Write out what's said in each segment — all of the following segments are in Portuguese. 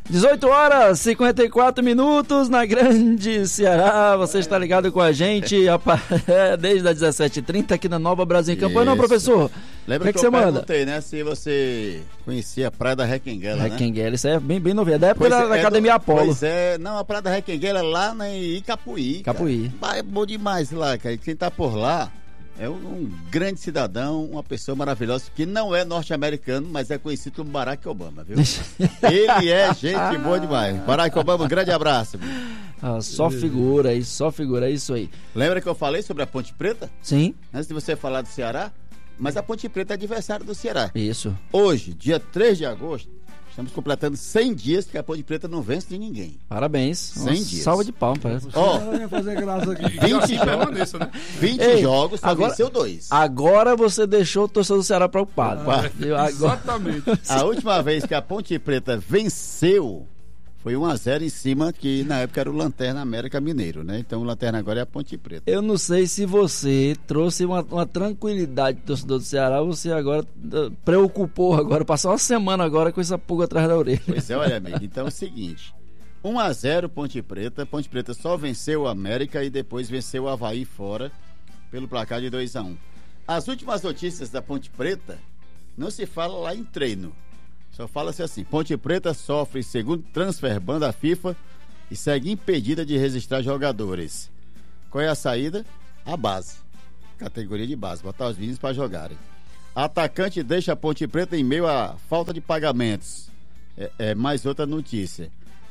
18 horas 54 minutos na Grande Ceará. Você está ligado com a gente desde as 17h30 aqui na Nova Brasil em Campo. Não, professor? Lembra que eu perguntei, né? Se você conhecia a Praia da Requenguela, né? Requenguela, isso é bem novinho. Da época da Academia Apolo. Pois é, não, a Praia da Requenguela é lá em Icapuí. Capuí. É bom demais lá, cara. Quem tá por lá é um grande cidadão, uma pessoa maravilhosa, que não é norte-americano, mas é conhecido como Barack Obama, viu? Ele é gente boa demais. Barack Obama, um grande abraço. Só figura, é isso aí. Lembra que eu falei sobre a Ponte Preta? Sim. Antes de você falar do Ceará, mas a Ponte Preta é adversário do Ceará. Isso. Hoje, dia 3 de agosto, estamos completando 100 dias que a Ponte Preta não vence de ninguém. Parabéns. 100 dias. Salva de palmas, parece. Fazer graça aqui. 20 jogos, só agora, venceu 2. Agora você deixou o torcedor do Ceará preocupado. Exatamente. A última vez que a Ponte Preta venceu foi 1-0 em cima, que na época era o Lanterna América Mineiro, né? Então o Lanterna agora é a Ponte Preta. Eu não sei se você trouxe uma tranquilidade do torcedor do Ceará, você agora preocupou agora, passou uma semana agora com essa pulga atrás da orelha. Pois é, olha, amigo, então é o seguinte, 1-0 Ponte Preta só venceu o América e depois venceu o Avaí fora, pelo placar de 2-1. As últimas notícias da Ponte Preta, não se fala lá em treino. Só fala-se assim: Ponte Preta sofre segundo transfer ban da FIFA e segue impedida de registrar jogadores. Qual é a saída? A base. Categoria de base, botar os meninos para jogarem. Atacante deixa a Ponte Preta em meio à falta de pagamentos. Mais outra notícia.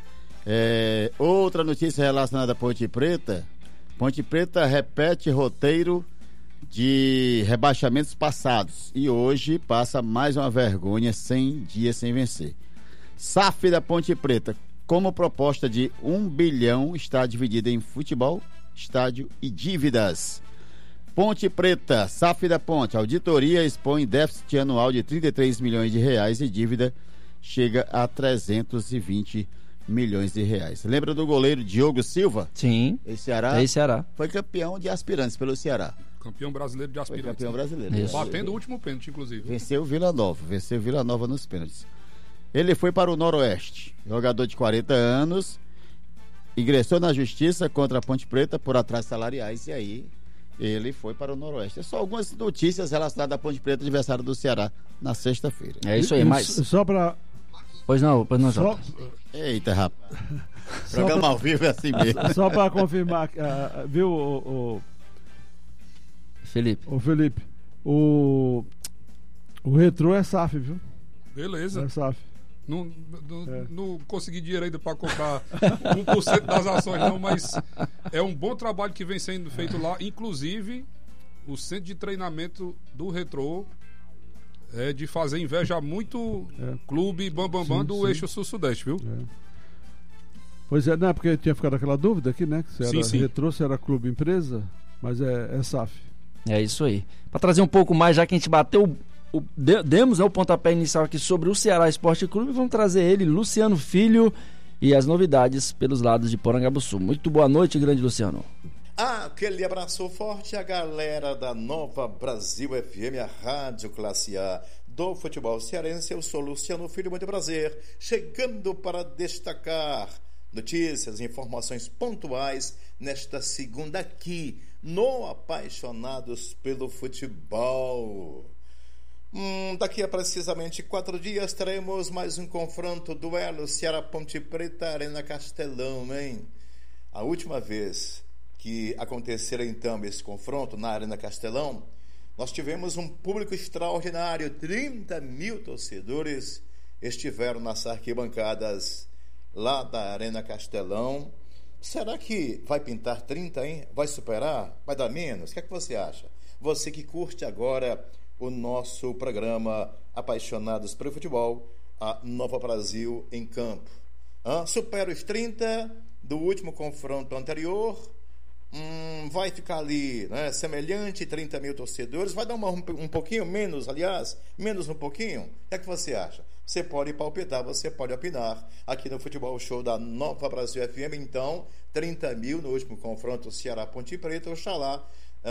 Outra notícia relacionada à Ponte Preta. Ponte Preta repete roteiro de rebaixamentos passados e hoje passa mais uma vergonha, 100 dias sem vencer. SAF da Ponte Preta, como proposta de 1 bilhão, está dividida em futebol, estádio e dívidas. Ponte Preta, SAF da Ponte, auditoria expõe déficit anual de 33 milhões de reais e dívida chega a 320 milhões de reais. Lembra do goleiro Diogo Silva? Sim. Ex-Ceará. Foi campeão de aspirantes pelo Ceará. Campeão brasileiro de aspirantes. Foi campeão brasileiro. Isso. Batendo o último pênalti, inclusive. Venceu o Vila Nova nos pênaltis. Ele foi para o Noroeste. Jogador de 40 anos. Ingressou na justiça contra a Ponte Preta por atrasos salariais. E aí ele foi para o Noroeste. É só algumas notícias relacionadas à Ponte Preta, adversário do Ceará, na sexta-feira. É isso aí, mas... Só para... Pois não, Jota. Eita, rapaz. Programa ao vivo é assim mesmo. Só para confirmar, viu, Felipe. O Retrô é SAF, viu? Beleza. É SAF. Não consegui dinheiro ainda para comprar 1% das ações não, mas é um bom trabalho que vem sendo feito lá, inclusive o centro de treinamento do Retrô é de fazer inveja a muito clube bambambam do eixo sul-sudeste, viu? Pois é, não é porque tinha ficado aquela dúvida aqui, né? Que se era sim. Retrô, se era clube empresa, mas é SAF. É isso aí. Para trazer um pouco mais, já que a gente bateu, demos o pontapé inicial aqui sobre o Ceará Esporte Clube, vamos trazer ele, Luciano Filho, e as novidades pelos lados de Porangabuçu. Muito boa noite, grande Luciano. Aquele abraço forte à galera da Nova Brasil FM, a Rádio Classe A do futebol cearense. Eu sou Luciano Filho, muito prazer, chegando para destacar notícias, informações pontuais nesta segunda aqui no Apaixonados pelo Futebol. Daqui a precisamente 4 dias teremos mais um confronto, duelo Ceará Ponte Preta, Arena Castelão, hein? A última vez que acontecera então esse confronto na Arena Castelão, nós tivemos um público extraordinário, 30 mil torcedores estiveram nas arquibancadas lá da Arena Castelão. Será que vai pintar 30, hein? Vai superar? Vai dar menos? O que é que você acha? Você que curte agora o nosso programa Apaixonados pelo Futebol, a Nova Brasil em Campo. Supera os 30 do último confronto anterior, vai ficar ali, né, semelhante, 30 mil torcedores, vai dar um pouquinho menos, aliás, menos um pouquinho? O que é que você acha? Você pode palpitar, você pode opinar aqui no Futebol Show da Nova Brasil FM. Então, 30 mil no último confronto Ceará Ponte Preta. Oxalá,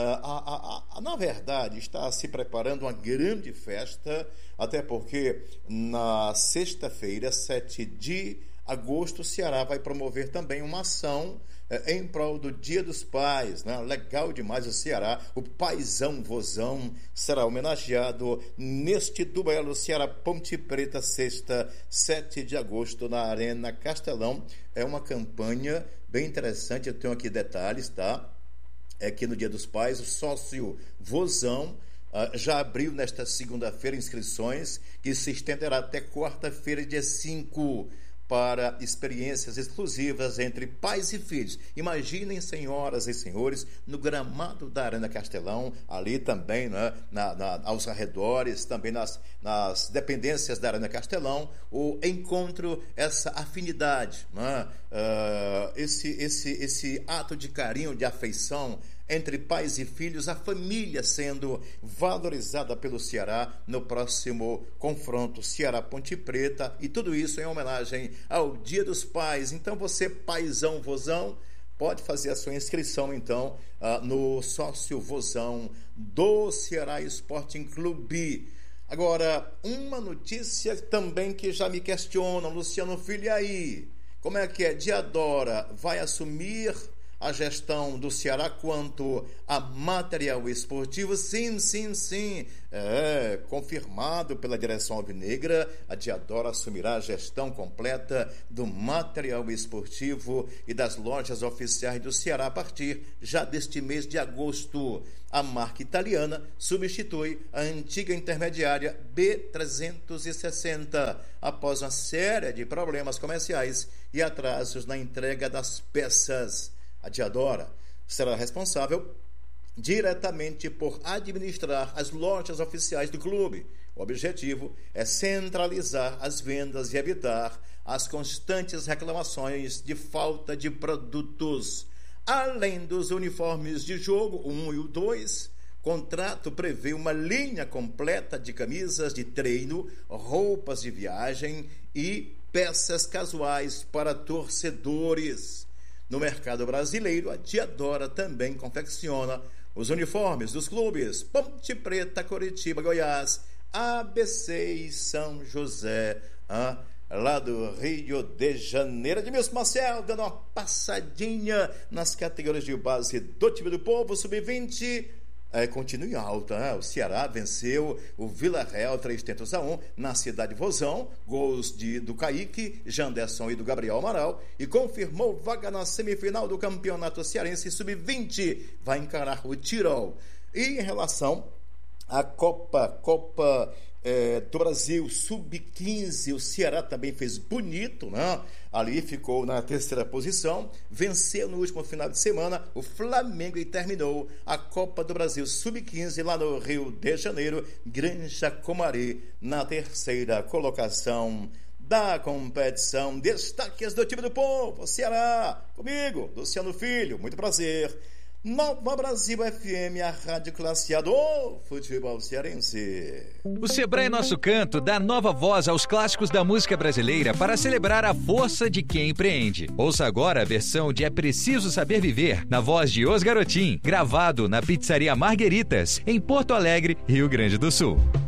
na verdade, está se preparando uma grande festa, até porque na sexta-feira, 7 de agosto, o Ceará vai promover também uma ação em prol do Dia dos Pais, né? Legal demais o Ceará, o paizão vozão será homenageado neste duelo Ceará Ponte Preta, sexta, 7 de agosto, na Arena Castelão. É uma campanha bem interessante, eu tenho aqui detalhes, tá? É que no Dia dos Pais, o sócio vozão já abriu nesta segunda-feira inscrições que se estenderá até quarta-feira, dia 5, para experiências exclusivas entre pais e filhos. Imaginem, senhoras e senhores, no gramado da Arena Castelão, ali também, né, aos arredores, também nas dependências da Arena Castelão, o encontro, essa afinidade, né, esse ato de carinho, de afeição entre pais e filhos, a família sendo valorizada pelo Ceará no próximo confronto Ceará-Ponte Preta, e tudo isso em homenagem ao Dia dos Pais. Então você, paizão, vozão, pode fazer a sua inscrição então no sócio vozão do Ceará Sporting Clube. Agora, uma notícia também que já me questionam, Luciano Filho, e aí? Como é que é? Diadora vai assumir a gestão do Ceará quanto a material esportivo? Sim. Confirmado pela direção alvinegra, a Diadora assumirá a gestão completa do material esportivo e das lojas oficiais do Ceará a partir já deste mês de agosto. A marca italiana substitui a antiga intermediária B360 após uma série de problemas comerciais e atrasos na entrega das peças. A Diadora será responsável diretamente por administrar as lojas oficiais do clube. O objetivo é centralizar as vendas e evitar as constantes reclamações de falta de produtos. Além dos uniformes de jogo, o 1 e o 2, o contrato prevê uma linha completa de camisas de treino, roupas de viagem e peças casuais para torcedores. No mercado brasileiro, a Diadora também confecciona os uniformes dos clubes Ponte Preta, Coritiba, Goiás, ABC e São José, lá do Rio de Janeiro. Edmilson Marcel dando uma passadinha nas categorias de base do time do povo, sub-20. Continua em alta, né? O Ceará venceu o Vila Real 3-1 na cidade de Vozão, gols do Kaique, Janderson e do Gabriel Amaral, e confirmou vaga na semifinal do campeonato cearense sub-20, vai encarar o Tirol. E em relação à Copa do Brasil sub-15, o Ceará também fez bonito, né? Ali ficou na terceira posição, venceu no último final de semana o Flamengo e terminou a Copa do Brasil sub-15 lá no Rio de Janeiro, Granja Comari, na terceira colocação da competição. Destaques do time do povo, Ceará, comigo, Luciano Filho, muito prazer. Nova Brasil FM, a rádio classe A do futebol cearense. O Sebrae Nosso Canto dá nova voz aos clássicos da música brasileira para celebrar a força de quem empreende. Ouça agora a versão de É Preciso Saber Viver, na voz de Os Garotim, gravado na Pizzaria Margueritas, em Porto Alegre, Rio Grande do Sul.